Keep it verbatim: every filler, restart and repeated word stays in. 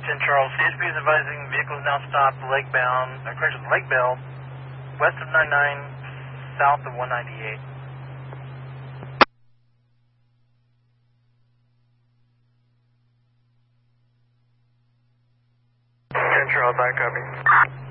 ten Charles, C H P is advising vehicles now stopped lakebound, uh, correction, Lake Bell, west of ninety-nine, south of one ninety-eight. ten Charles, I copy.